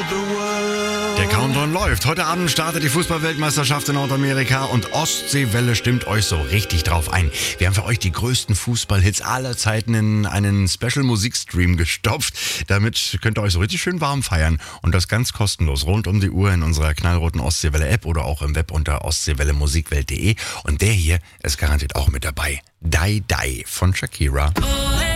Der Countdown läuft. Heute Abend startet die Fußball-Weltmeisterschaft in Nordamerika und Ostseewelle stimmt euch so richtig drauf ein. Wir haben für euch die größten Fußballhits aller Zeiten in einen Special-Musikstream gestopft. Damit könnt ihr euch so richtig schön warm feiern und das ganz kostenlos rund um die Uhr in unserer knallroten Ostseewelle-App oder auch im Web unter ostseewellemusikwelt.de. Und der hier ist garantiert auch mit dabei. Die Die von Shakira.